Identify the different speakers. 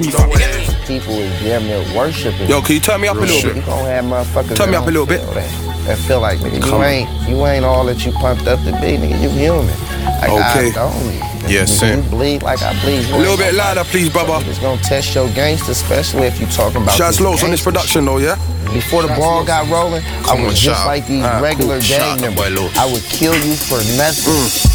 Speaker 1: People is damn near worshiping.
Speaker 2: Yo, can you turn me up a little bit?
Speaker 1: You gonna have motherfuckers
Speaker 2: Turn me up a little bit.
Speaker 1: That feel like, nigga, you ain't all that you pumped up to be, nigga. You human. Like,
Speaker 2: okay.
Speaker 1: Yeah, you bleed like I bleed.
Speaker 2: A little bit louder, please, brother.
Speaker 1: It's gonna test your gangster, especially if you talking about.
Speaker 2: Shots low on this production, though, yeah.
Speaker 1: Before the ball got rolling, I was just like these regular gang members. I would kill you for nothing.